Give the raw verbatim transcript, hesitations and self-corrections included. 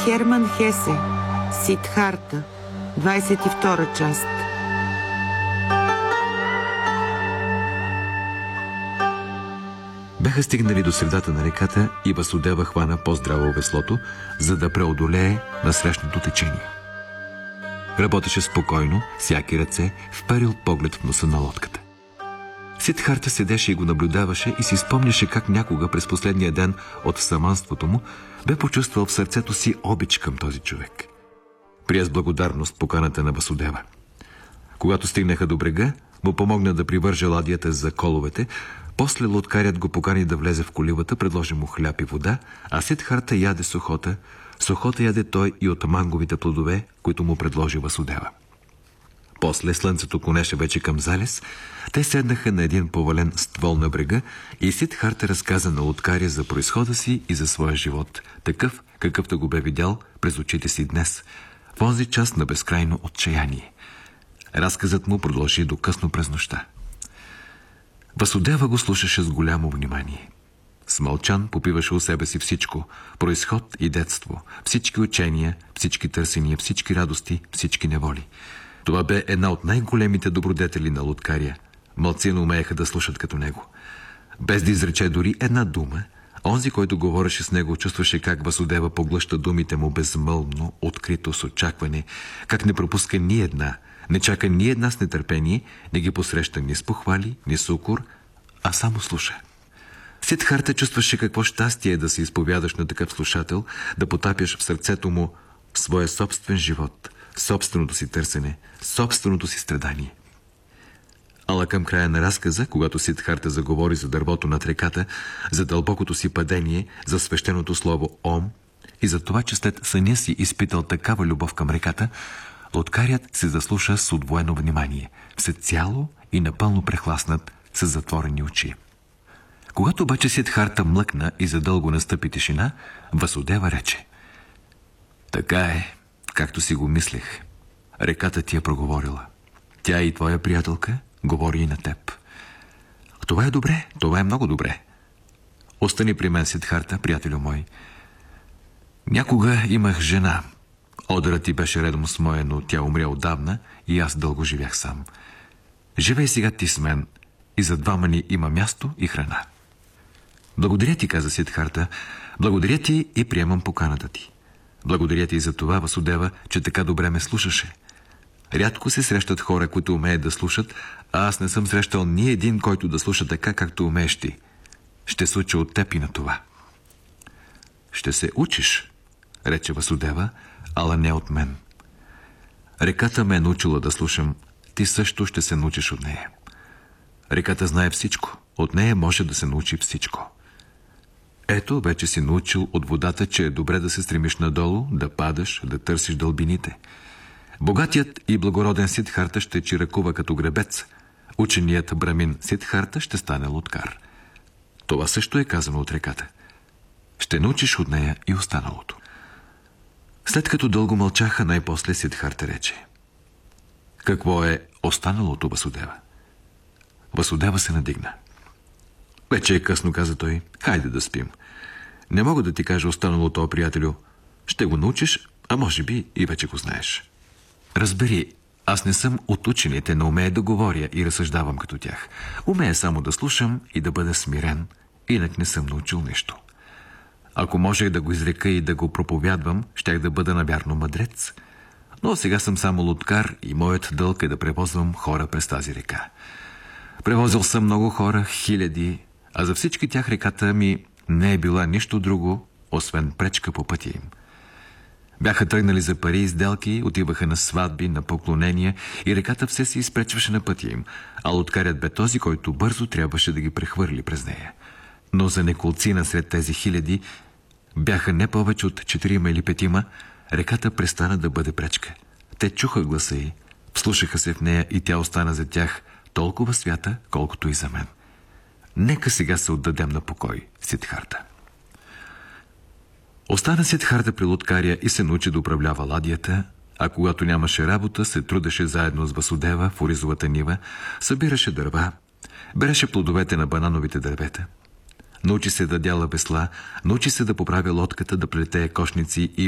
Херман Хесе, Сиддхарта, двадесет и втора част. Бяха стигнали до средата на реката и Васудева хвана по-здраво веслото, за да преодолее насрещното течение. Работеше спокойно, сяки ръце, вперил поглед в носа на лодката. Сиддхарта седеше и го наблюдаваше и си спомняше как някога през последния ден от саманството му бе почувствал в сърцето си обич към този човек. Прие с благодарност поканата на Васудева. Когато стигнаха до брега, му помогна да привърже ладията за коловете, после лодкарят го покани да влезе в коливата, предложи му хляб и вода, а Сиддхарта яде сухота, сухота яде той и от манговите плодове, които му предложи Васудева. После слънцето клонеше вече към залез, те седнаха на един повален ствол на брега и Сиддхарта разказа на лодкаря за произхода си и за своя живот, такъв, какъвто го бе видял през очите си днес, в онзи час на безкрайно отчаяние. Разказът му продължи до късно през нощта. Васудева го слушаше с голямо внимание. Смълчан попиваше у себе си всичко – произход и детство, всички учения, всички търсения, всички радости, всички неволи. Това бе една от най-големите добродетели на лодкаря. Малцина умееха да слушат като него. Без да изрече дори една дума, онзи, който говореше с него, чувстваше как Васудева поглъща думите му безмълвно, открито, с очакване, как не пропуска ни една, не чака ни една с нетърпение, не ги посреща ни с похвали, ни с укор, а само слуша. Сиддхарта чувстваше какво щастие е да се изповядаш на такъв слушател, да потапяш в сърцето му своя собствен живот, собственото си търсене, собственото си страдание. Ала към края на разказа, когато Сиддхарта заговори за дървото над реката, за дълбокото си падение, за свещеното слово Ом и за това, че след съня си изпитал такава любов към реката, лодкарят се заслуша с удвоено внимание, всецяло и напълно прехласнат с затворени очи. Когато обаче Сиддхарта млъкна и задълго настъпи тишина, Васудева рече: „Така е, както си го мислех. Реката ти е проговорила. Тя и твоя приятелка говори и на теб. Това е добре, това е много добре. Остани при мен, Сиддхарта, приятелю мой. Някога имах жена. Одърът ти беше редом с моя, но тя умря отдавна и аз дълго живях сам. Живей сега ти с мен и за двама ни има място и храна.“ „Благодаря ти“, каза Сиддхарта, „благодаря ти и приемам поканата ти. Благодаря ти и за това, Васудева, че така добре ме слушаше. Рядко се срещат хора, които умеят да слушат, а аз не съм срещал ни един, който да слуша така, както умееш ти. Ще се уча от теб и на това.“ „Ще се учиш“, рече Васудева, „ала не от мен. Реката ме е научила да слушам, ти също ще се научиш от нея. Реката знае всичко, от нея може да се научи всичко. Ето, вече си научил от водата, че е добре да се стремиш надолу, да падаш, да търсиш дълбините. Богатият и благороден Сиддхарта ще чиракува като гребец, ученият брамин Сиддхарта ще стане лодкар. Това също е казано от реката. Ще научиш от нея и останалото.“ След като дълго мълчаха, най-после Сиддхарта рече: „Какво е останалото, Васудева?“ Васудева се надигна. „Вече е късно“, каза той. „Хайде да спим. Не мога да ти кажа останалото, приятелю. Ще го научиш, а може би и вече го знаеш. Разбери, аз не съм от учените, но умея да говоря и разсъждавам като тях. Умея само да слушам и да бъда смирен, инак не съм научил нищо. Ако можех да го изрека и да го проповядвам, щях да бъда навярно мъдрец. Но сега съм само лодкар и моят дълг е да превозвам хора през тази река. Превозил съм много хора, хиляди, а за всички тях реката ми не е била нищо друго, освен пречка по пътя им. Бяха тръгнали за пари и сделки, отиваха на сватби, на поклонения и реката все се изпречваше на пътя им, а лодкарят бе този, който бързо трябваше да ги прехвърли през нея. Но за неколцина сред тези хиляди, бяха не повече от четирима или петима, реката престана да бъде пречка. Те чуха гласа й, вслушаха се в нея и тя остана за тях толкова свята, колкото и за мен. Нека сега се отдадем на покой, Сиддхарта.“ Остана Сиддхарта при лодкаря и се научи да управлява ладията, а когато нямаше работа, се трудеше заедно с Васудева в оризовата нива, събираше дърва, береше плодовете на банановите дървета. Научи се да дяла весла, научи се да поправя лодката, да плете кошници и